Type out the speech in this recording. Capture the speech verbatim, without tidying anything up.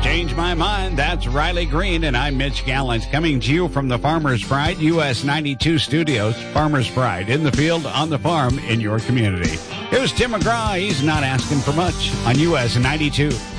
Change my mind. That's Riley Green, and I'm Mitch Gallant, coming to you from the Farmer's Pride U S ninety-two studios. Farmer's Pride, in the field, on the farm, in your community. Here's Tim McGraw. He's not asking for much on U S ninety-two.